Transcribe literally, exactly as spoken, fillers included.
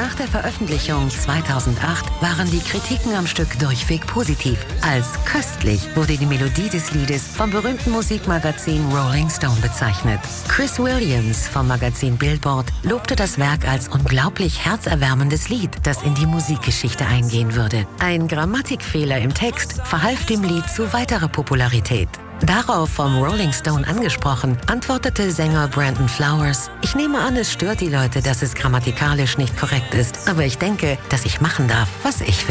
Nach der Veröffentlichung zweitausendacht waren die Kritiken am Stück durchweg positiv. Als köstlich wurde die Melodie des Liedes vom berühmten Musikmagazin Rolling Stone bezeichnet. Chris Williams vom Magazin Billboard lobte das Werk als unglaublich herzerwärmendes Lied, das in die Musikgeschichte eingehen würde. Ein Grammatikfehler im Text verhalf dem Lied zu weiterer Popularität. Darauf vom Rolling Stone angesprochen, antwortete Sänger Brandon Flowers: Ich nehme an, es stört die Leute, dass es grammatikalisch nicht korrekt ist, aber ich denke, dass ich machen darf, was ich will.